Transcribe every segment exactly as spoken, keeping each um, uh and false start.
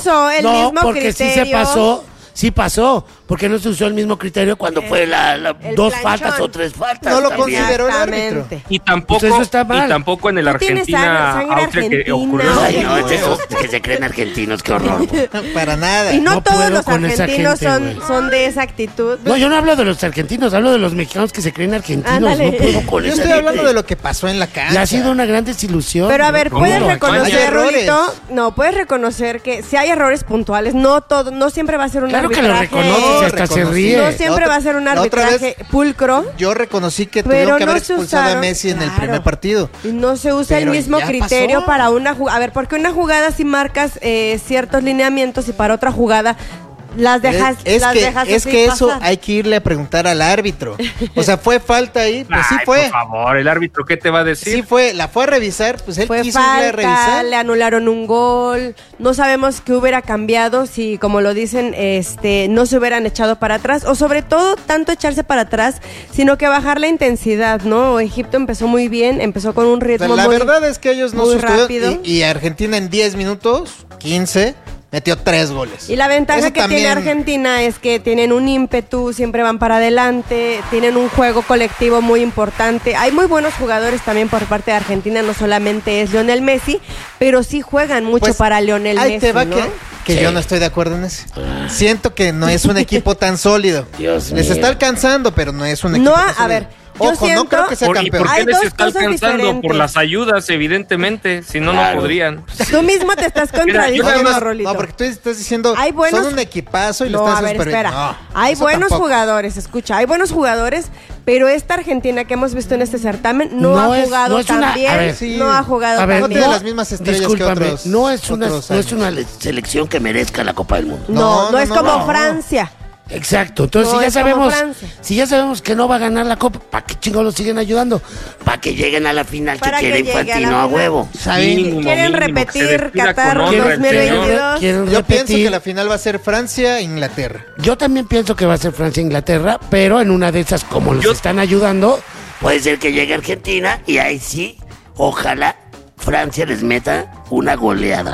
el no, mismo porque criterio. sí se pasó, sí pasó, porque no se usó el mismo criterio cuando el, fue la, la dos planchón. faltas o tres faltas. No lo también. consideró el árbitro. Y tampoco, pues eso está mal. y tampoco en el Tú tienes Argentina sangre Austria que argentina. ocurrió. Ay, no, es esos que se creen argentinos, qué horror. Güey. Para nada. Y no, No todos puedo los con esa argentinos gente, son, güey. son de esa actitud. No, yo no hablo de los argentinos, hablo de los mexicanos que se creen argentinos. Ándale. No puedo con Yo esa estoy hablando gente. de lo que pasó en la cancha. Y ha sido una gran desilusión. Pero a ver, ¿no? puedes ¿Cómo? Hay reconocer, errores. Rolito, no, puedes reconocer que si hay errores puntuales, no todo, no siempre va a ser un Claro que lo arbitraje. reconoces, hasta se reconocí. ríe. No siempre La va a ser un otra- la otra arbitraje vez- pulcro. Yo reconocí que Pero tuvieron que no haber se expulsado usaron, a Messi en el claro. primer partido. Y no se usa Pero el mismo ya criterio pasó. para una jugada. A ver, porque una jugada sí marcas eh, ciertos lineamientos y para otra jugada las dejas, es es las que, dejas es así que eso pasar. hay que irle a preguntar al árbitro. O sea, fue falta ahí, pues sí Ay, fue. por favor, el árbitro, ¿qué te va a decir? Sí fue, la fue a revisar, pues él Fue quiso irle a falta, revisar. le anularon un gol. No sabemos qué hubiera cambiado si, como lo dicen, este, no se hubieran echado para atrás. O sobre todo, tanto echarse para atrás, sino que bajar la intensidad, ¿no? Egipto empezó muy bien, empezó con un O sea, ritmo la muy, verdad es que ellos no muy sostuvieron rápido. y, y Argentina en diez minutos, quince, metió tres goles. Y la ventaja Eso que también- tiene Argentina es que tienen un ímpetu, siempre van para adelante, tienen un juego colectivo muy importante. Hay muy buenos jugadores también por parte de Argentina, no solamente es Lionel Messi, pero sí juegan mucho Pues, para Lionel ahí Messi, te va ¿no? que, que Sí. yo no estoy de acuerdo en eso. Siento que no es un equipo tan sólido. Dios Les mío. está alcanzando, pero no es un equipo No, tan a sólido. ver, yo Ojo, no siento- creo que sea Por- ¿Y campeón. por qué Hay les dos está cosas alcanzando? diferentes. Por las ayudas, evidentemente. Si no, Claro. no podrían. Tú mismo te estás contradiciendo, nada más- Rolito. No, porque tú estás diciendo Hay buenos- son un equipazo y lo No, estás a ver, super- espera. No, hay eso buenos tampoco. jugadores, escucha, hay buenos jugadores, pero esta Argentina que hemos visto en este certamen no, No ha es- jugado no es tan una- bien, a ver, sí. no ha jugado A ver, tan no bien. tiene las mismas estrellas que discúlpame, otros- no es una otros no es años. una le- selección que merezca la Copa del Mundo. No, No, no, no, es no, como no. Francia. Exacto, entonces No, si ya es como sabemos, Francia. si ya sabemos que no va a ganar la Copa, ¿para qué chingados lo siguen ayudando? Para que lleguen a la final Para que que quiere llegue a la Infantino a final. huevo. ¿Saben? Mínimo, ¿Quieren mínimo, que se repetir despida Qatar con honra el dos mil señor. veintidós? Quieren Yo pienso repetir. que la final va a ser Francia e Inglaterra. Yo también pienso que va a ser Francia e Inglaterra, pero en una de esas, como los Yo- están ayudando, puede ser que llegue Argentina y ahí sí, ojalá Francia les meta una goleada.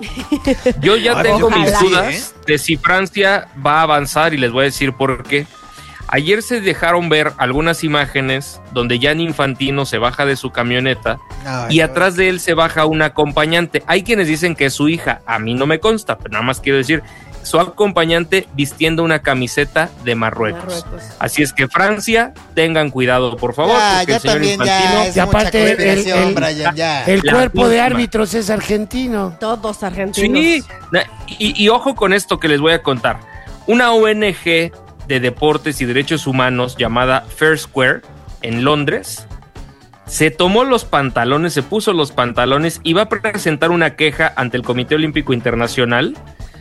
Yo ya Ojalá. tengo mis Ojalá. dudas Sí, de si Francia va a avanzar y les voy a decir por qué. Ayer se dejaron ver algunas imágenes donde Gianni Infantino se baja de su camioneta Ay, y no. atrás de él se baja un acompañante. Hay quienes dicen que es su hija, a mí no me consta, pero nada más quiero decir, su acompañante vistiendo una camiseta de Marruecos. Marruecos. Así es que Francia, tengan cuidado, por favor, Ya, porque ya el señor también Infantino... ya es Y aparte, mucha el- conspiración, el- Brian, ya. El La cuerpo de misma. árbitros es argentino. Todos argentinos. Sí, na- y, y ojo con esto que les voy a contar. Una O N G de deportes y derechos humanos llamada Fair Square en Londres se tomó los pantalones, se puso los pantalones y va a presentar una queja ante el Comité Olímpico Internacional,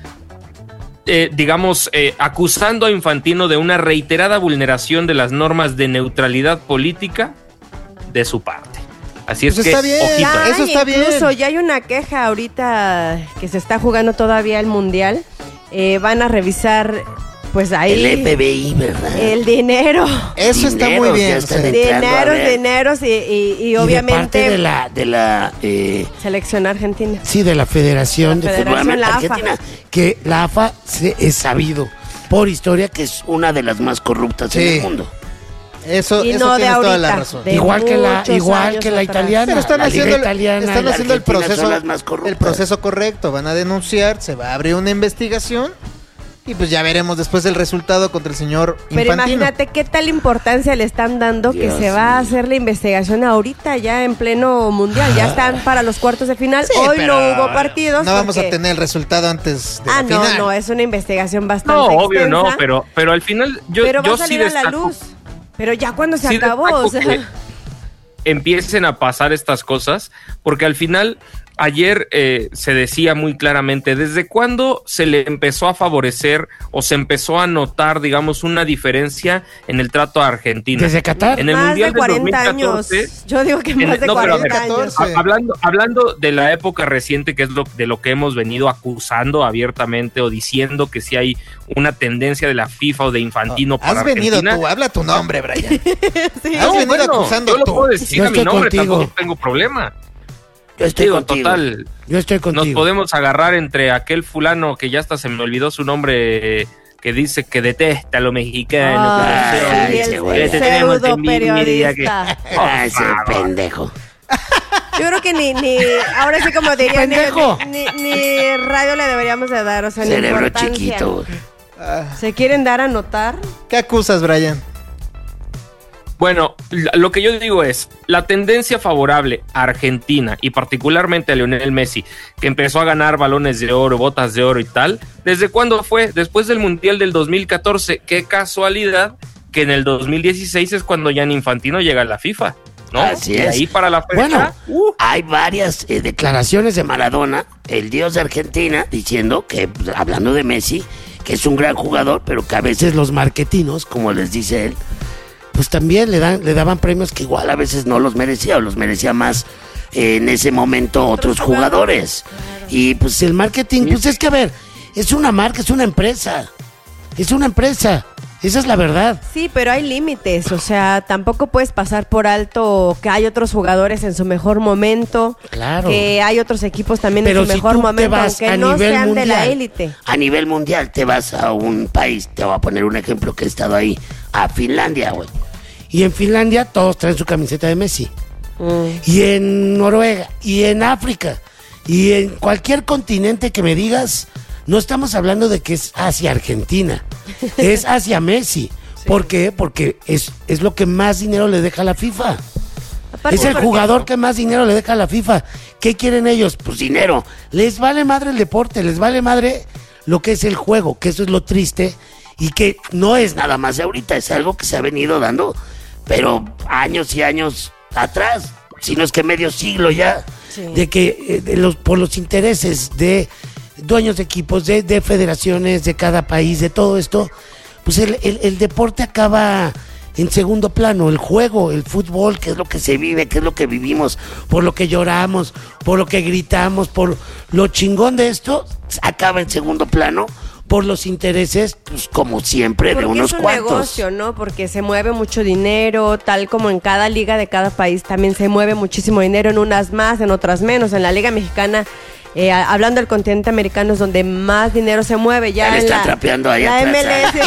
eh, digamos, eh, acusando a Infantino de una reiterada vulneración de las normas de neutralidad política de su parte. Así es Pues que, está bien. ojito. Ya Eso hay está bien. incluso ya hay una queja ahorita que se está jugando todavía el mundial. Eh, van a revisar, pues ahí El F B I, ¿verdad? el dinero, Eso está muy Dineros, bien. ya o están sea, entrando a dineros, ver. dineros y, y- y Y de obviamente parte de la, de la eh, selección argentina. sí, de la Federación La de Federación, Fútbol la AFA. Argentina, que la A F A se, es sabido por historia que es una de las más corruptas Sí. en el mundo. Eso, Y eso no de tienes toda la ahorita, razón. de Igual que la, muchos igual años que la atrás. italiana. Pero están la liga haciendo, el- italiana están y la haciendo el argentina proceso, son las más corruptas. el proceso correcto. Van a denunciar, se va a abrir una investigación y pues ya veremos después el resultado contra el señor Pero Infantino. imagínate qué tal importancia le están dando Dios que se va a mío. hacer la investigación ahorita ya en pleno mundial. Ya están para los cuartos de final. Sí, Hoy pero no hubo partidos. No vamos porque- a tener el resultado antes de Ah, la no, final. no, es una investigación bastante No, obvio no, extensa, pero, pero al final yo, pero va yo a salir sí a la destaco- luz. Pero ya cuando se sí acabó, destaco o sea, que empiecen a pasar estas cosas, porque al final ayer eh, se decía muy claramente desde cuándo se le empezó a favorecer o se empezó a notar, digamos, una diferencia en el trato a Argentina. Desde Qatar. En el más Mundial de del cuarenta dos mil catorce, años. Yo digo que en más el- de no, pero a ver, cuarenta años. catorce. Ha- Hablando, hablando de la época reciente, que es lo, de lo que hemos venido acusando abiertamente o diciendo que si hay una tendencia de la FIFA o de Infantino para Has venido Argentina. tú, habla tu nombre, Brian. Sí. Has No, venido bueno, acusando yo lo tú. puedo decir Yo a mi estoy nombre, contigo. tampoco tengo problema. Yo estoy Digo, contigo. total, Yo estoy contigo. nos podemos agarrar entre aquel fulano que ya hasta se me olvidó su nombre, eh, que dice que detesta a lo mexicano. Ay, Ay, y ese el güey. Le tenemos pseudo envidia, que- periodista. Ah, ese pendejo. Yo creo que ni, ni ahora sí como diría, ni, ¡Pendejo! ni, ni radio le deberíamos de dar, o sea, ni Cerebro importancia. chiquito, güey. ¿Se quieren dar a notar? ¿Qué acusas, Brian? Bueno, lo que yo digo es, la tendencia favorable a Argentina y particularmente a Lionel Messi, que empezó a ganar balones de oro, botas de oro y tal, ¿desde cuándo fue? Después del Mundial del dos mil catorce. Qué casualidad que en el dos mil dieciséis es cuando Gianni Infantino llega a la FIFA, ¿no? Así y es. ahí para la fecha, Bueno, uh, Hay varias eh, declaraciones de Maradona, el dios de Argentina, diciendo que, pues, hablando de Messi, que es un gran jugador, pero que a veces los marquetinos, como les dice él, pues también le dan, le daban premios que igual a veces no los merecía, o los merecía más eh, en ese momento otros jugadores. Y pues el marketing, pues es que a ver, es una marca, es una empresa. Es una empresa. Esa es la verdad. Sí, pero hay límites, o sea, tampoco puedes pasar por alto que hay otros jugadores en su mejor momento, Claro. que hay otros equipos también Pero en su si mejor tú te momento, vas aunque a no nivel sean de la mundial. élite. A nivel mundial te vas a un país, te voy a poner un ejemplo que he estado ahí, a Finlandia, güey. Y en Finlandia todos traen su camiseta de Messi. Mm. Y en Noruega, y en África, y en cualquier continente que me digas, no estamos hablando de que es hacia Argentina, es hacia Messi. ¿Por qué? Porque es, es lo que más dinero le deja a la FIFA. Aparte Es el porque- jugador que más dinero le deja a la FIFA. ¿Qué quieren ellos? Pues dinero. Les vale madre el deporte, les vale madre lo que es el juego, que eso es lo triste y que No es nada más de ahorita, es algo que se ha venido dando, pero años y años atrás, si no es que medio siglo ya. Sí. de que eh, de los, por los intereses de dueños de equipos, de, de federaciones de cada país, de todo esto, pues el, el, el deporte acaba en segundo plano, el juego, el fútbol, que es lo que se vive, que es lo que vivimos, por lo que lloramos, por lo que gritamos, por lo chingón de esto, Acaba en segundo plano, por los intereses. pues como siempre, de Porque unos es un cuantos. negocio, ¿no? Porque se mueve mucho dinero, tal como en cada liga de cada país también se mueve muchísimo dinero, en unas más, en otras menos. En la Liga Mexicana, eh, a- hablando del continente americano, es donde más dinero se mueve. Ya Ya le en está la, trapeando ahí la atrás, M L S.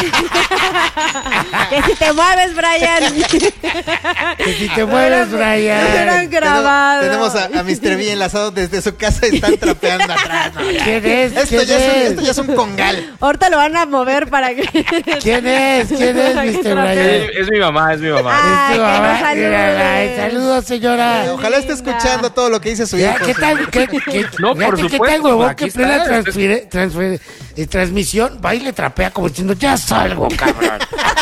Que si te mueves, Brian. Que si te mueves, Lo Brian. hubieran grabado. Tenemos, tenemos a, a mister B enlazado desde su casa y están trapeando atrás. ¿no? Ya. ¿Quién es? Esto ¿Quién ya, es un, es? esto ya es un congal. Ahorita lo van a mover para que... ¿Quién es? ¿Quién es, mister Brian? es, es mi mamá, es mi mamá. Ay, Es tu que nos mamá. salude. Mírala, ay, saludos, señora. Ojalá esté escuchando todo lo que dice su Ya, hijo. ¿Qué tal? ¿Qué, qué, No, por fíjate qué supuesto, tal, huevón, aquí que plena está. transfire- transfer- eh, transmisión va y le trapea como diciendo, ya salgo, cabrón.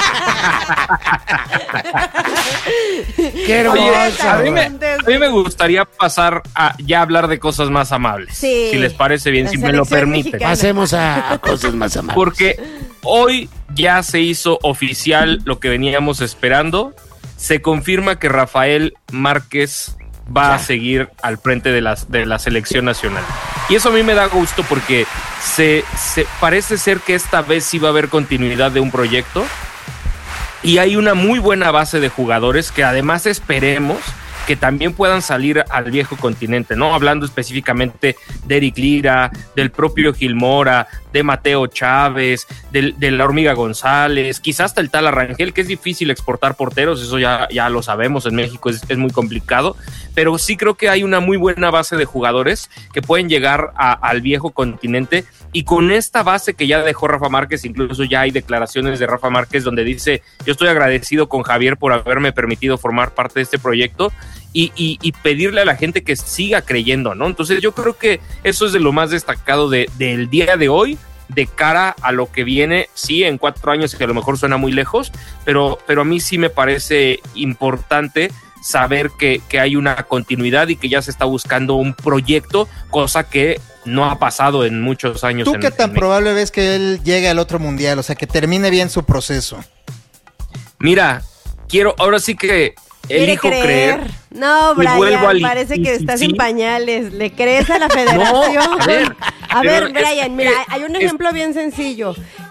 Qué hermoso. Oye, a mí, me, güey. a mí me gustaría pasar a ya hablar de cosas más amables. Sí. Si les parece bien, La si me lo selección permiten. mexicana. Pasemos a... A cosas más amables. Porque hoy ya se hizo oficial lo que veníamos esperando. Se confirma que Rafael Márquez va a seguir al frente de, las, de la selección nacional. Y eso a mí me da gusto porque se, se parece ser que esta vez sí va a haber continuidad de un proyecto. Y hay una muy buena base de jugadores que además esperemos que también puedan salir al viejo continente, ¿no? Hablando específicamente de Eric Lira, del propio Gil Mora, de Mateo Chávez, del, de la Hormiga González, quizás hasta el tal Arrangel, que es difícil exportar porteros, eso ya, ya lo sabemos, en México es, es muy complicado, pero sí creo que hay una muy buena base de jugadores que pueden llegar a, al viejo continente, y con esta base que ya dejó Rafa Márquez, incluso ya hay declaraciones de Rafa Márquez donde dice, yo estoy agradecido con Javier por haberme permitido formar parte de este proyecto, Y, y, y pedirle a la gente que siga creyendo, ¿no? Entonces yo creo que eso es de lo más destacado de, del día de hoy, de cara a lo que viene, sí, en cuatro años, que a lo mejor suena muy lejos, pero, pero a mí sí me parece importante saber que, que hay una continuidad y que ya se está buscando un proyecto, cosa que no ha pasado en muchos años. ¿Tú en, qué tan en México. probable ves que él llegue al otro mundial? O sea, que termine bien su proceso. Mira, quiero, ahora sí que Quiere elijo creer. creer. No, y vuelvo Brian, al- parece que y- estás sí. en pañales. ¿Le crees a la federación? No, a ver, A pero ver, es Brian, que mira, hay un es- ejemplo bien sencillo.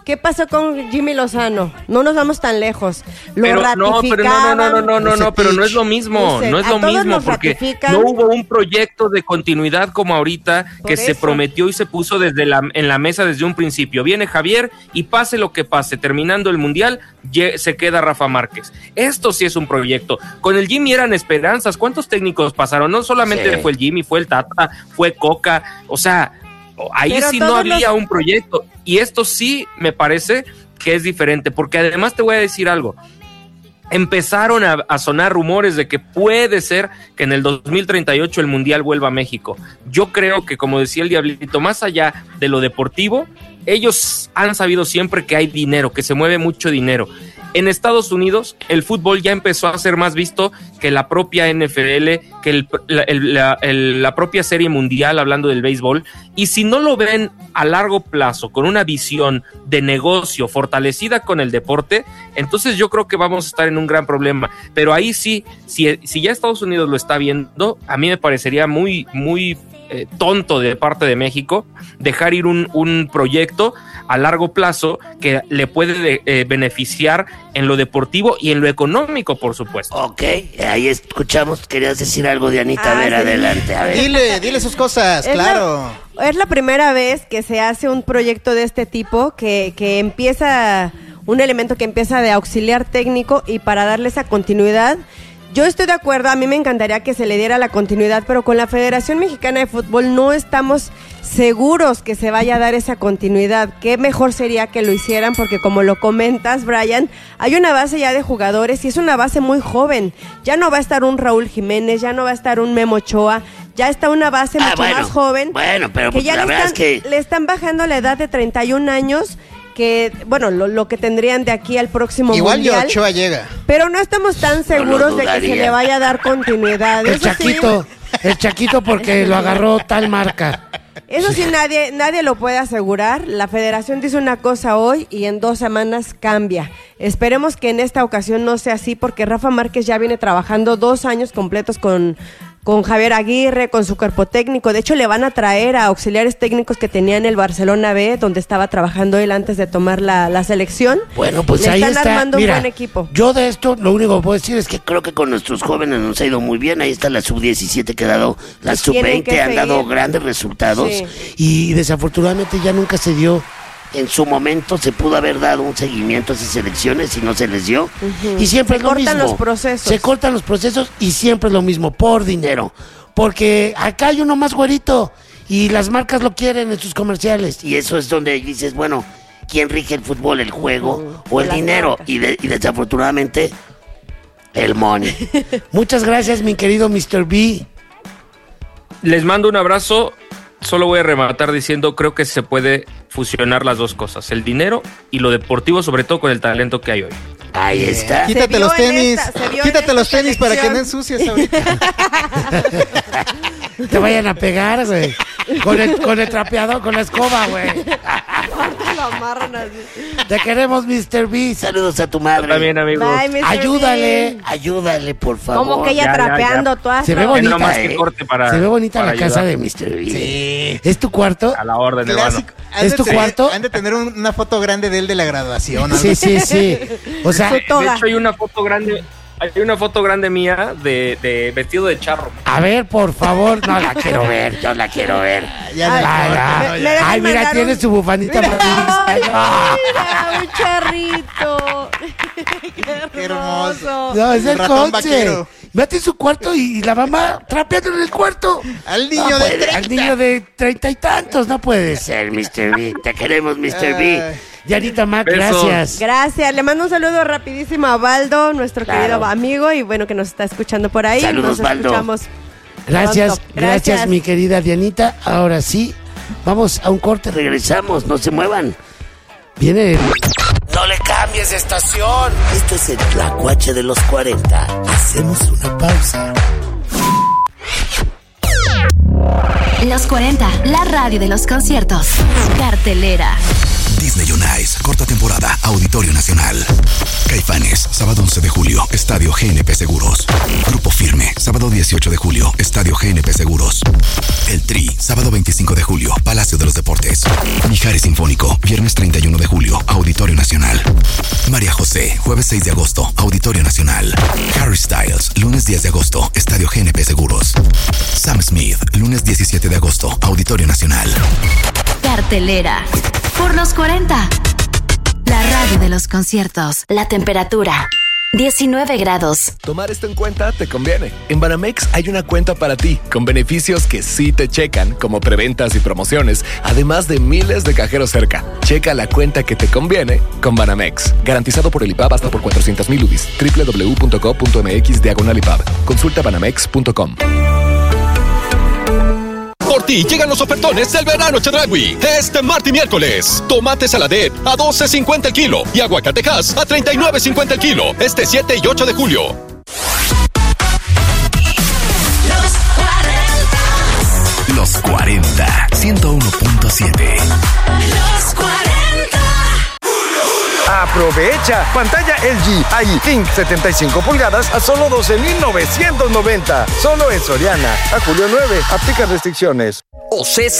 ¿Qué pasó con Jimmy Lozano? No nos vamos tan lejos. Lo pero, no, pero no, no, no, no, no, no, pero no es lo mismo, Usted, no es lo mismo, porque no hubo un proyecto de continuidad como ahorita que eso. se prometió y se puso desde la, en la mesa desde un principio. Viene Javier y pase lo que pase, terminando el Mundial, se queda Rafa Márquez. Esto sí es un proyecto. Con el Jimmy eran esperanzas. ¿Cuántos técnicos pasaron? No solamente Sí. fue el Jimmy, fue el Tata, fue Coca, o sea, ahí Pero sí no todos había los- un proyecto. Y esto sí me parece que es diferente, porque además te voy a decir algo. Empezaron a, a sonar rumores de que puede ser que en el dos mil treinta y ocho el Mundial vuelva a México. Yo creo que, como decía el Diablito, más allá de lo deportivo, ellos han sabido siempre que hay dinero, que se mueve mucho dinero. En Estados Unidos, el fútbol ya empezó a ser más visto que la propia N F L, que el, la, el, la, el, la propia Serie Mundial, hablando del béisbol. Y si no lo ven a largo plazo, con una visión de negocio fortalecida con el deporte, entonces yo creo que vamos a estar en un gran problema. Pero ahí sí, si, si ya Estados Unidos lo está viendo, a mí me parecería muy, muy eh, tonto de parte de México dejar ir un, un proyecto a largo plazo que le puede eh, beneficiar en lo deportivo y en lo económico, por supuesto. Ok, ahí escuchamos. Querías decir algo, Dianita. Ah, a ver, sí. adelante. A ver. Dile, dile sus cosas, Es claro. La, es la primera vez que se hace un proyecto de este tipo, que, que empieza, un elemento que empieza de auxiliar técnico y para darle esa continuidad. Yo estoy de acuerdo, a mí me encantaría que se le diera la continuidad, pero con la Federación Mexicana de Fútbol no estamos seguros que se vaya a dar esa continuidad. Qué mejor sería que lo hicieran, porque como lo comentas, Brian, hay una base ya de jugadores y es una base muy joven. Ya no va a estar un Raúl Jiménez, ya no va a estar un Memo Ochoa, ya está una base Ah, mucho bueno, más joven. bueno, pero que pues ya la le verdad están, es que- le están bajando la edad de treinta y un años, que, bueno, lo, lo que tendrían de aquí al próximo Igual y Mundial. Ochoa llega. Pero no estamos tan seguros de que se dudaría. le vaya a dar continuidad. El Eso sí, Chaquito, el Chaquito porque lo agarró tal marca. eso sí nadie, nadie lo puede asegurar. La federación dice una cosa hoy y en dos semanas cambia. Esperemos que en esta ocasión no sea así, porque Rafa Márquez ya viene trabajando dos años completos con, con Javier Aguirre, con su cuerpo técnico. De hecho, le van a traer a auxiliares técnicos que tenía en el Barcelona B, donde estaba trabajando él antes de tomar la, la selección. Bueno, pues Le ahí están está. armando Mira, un buen equipo. Yo de esto lo único que puedo decir es que Creo que con nuestros jóvenes nos ha ido muy bien. Ahí está la sub diecisiete que ha dado, la Y sub tienen veinte que han dado seguir. grandes resultados. Sí. y desafortunadamente ya nunca se dio. En su momento se pudo haber dado un seguimiento a esas elecciones y no se les dio. Y siempre Se es lo cortan mismo. los procesos. Se cortan los procesos y siempre es lo mismo, por dinero. Porque acá hay uno más güerito y las marcas lo quieren en sus comerciales. Y eso es donde dices, bueno, ¿quién rige el fútbol? ¿El juego o el Las dinero? marcas. Y, de- y desafortunadamente, el money. Muchas gracias, mi querido mister B. Les mando un abrazo. Solo voy a rematar diciendo, creo que se puede fusionar las dos cosas, el dinero y lo deportivo, sobre todo con el talento que hay hoy. Ahí está. Se Quítate vio los en tenis. esta- se vio en Quítate los esta tenis para que selección. no ensucies ahorita. Te vayan a pegar, güey. Con el, con el trapeador, con la escoba, güey. Lo amarran así. Te queremos, mister B. Saludos a tu madre. También, amigos. Bye, mister Ayúdale. Bean. Ayúdale, por favor. Como que ella Ya, ya, trapeando ya. todas. Se ve las- bonita, Es nomás ¿eh? que corte para, Se ve bonita para la casa ayudar. de mister B. ¿Es tu cuarto? A la orden, hermano. Clásico. Han ¿Es de tu tener- cuarto? Han de tener un- una foto grande de él de la graduación. algo Sí, así. sí, sí. O sea, Su De toga. hecho, hay una foto grande, hay una foto grande mía de, de vestido de charro. a ver, por favor, no la quiero ver. Yo la quiero ver. Ya Ay, no Ay, importa, ay, no, me- ya. me dejan ay, mira, mandar tiene un- su bufanita. Ay, Ah. mira, un charrito. Qué hermoso. No, es el Ratón coche. vaquero. Mete en su cuarto y la mamá trapeando en el cuarto. Al niño No de puede, treinta. al niño de treinta y tantos, no puede ser. Ser mister B. Te queremos, mister B. Ay. Dianita Mac, Besos. gracias. Gracias, le mando un saludo rapidísimo a Baldo, nuestro Claro. querido amigo, y bueno, que nos está escuchando por ahí. Saludos, nos Baldo. escuchamos. Gracias, pronto. gracias, Gracias. mi querida Dianita. Ahora sí, vamos a un corte. Regresamos, no se muevan. Viene. No le cambies de estación. Esto es el Tlacuache de los cuarenta. Hacemos una pausa. Los cuarenta, la radio de los conciertos. Cartelera. Disney On Rise, corta temporada, Auditorio Nacional. Caifanes, sábado once de julio, Estadio G N P Seguros. Grupo Firme, sábado dieciocho de julio, Estadio G N P Seguros. El Tri, sábado veinticinco de julio, Palacio de los Deportes. Mijares Sinfónico, viernes treinta y uno de julio, Auditorio Nacional. María José, jueves seis de agosto, Auditorio Nacional. Harry Styles, lunes diez de agosto, Estadio G N P Seguros. Sam Smith, lunes diecisiete de agosto, Auditorio Nacional. Cartelera. Por los cuarenta. La radio de los conciertos. La temperatura. diecinueve grados. Tomar esto en cuenta te conviene. En Banamex hay una cuenta para ti, con beneficios que sí te checan, como preventas y promociones, además de miles de cajeros cerca. Checa la cuenta que te conviene con Banamex. Garantizado por el I P A B hasta por cuatrocientos mil U D I S. doble u doble u doble u punto co punto m x diagonal I P A B. Consulta banamex punto com. Por ti llegan los ofertones del verano Chedraui. Este martes y miércoles. Tomate saladet a doce cincuenta el kilo y aguacatejas a treinta y nueve cincuenta el kilo. Este siete y ocho de julio. Los cuarenta, ciento uno punto siete. Los cuarenta. Aprovecha. Pantalla L G I Think setenta y cinco pulgadas a solo doce mil novecientos noventa. Solo en Soriana. A julio nueve. Aplica restricciones. Ocesa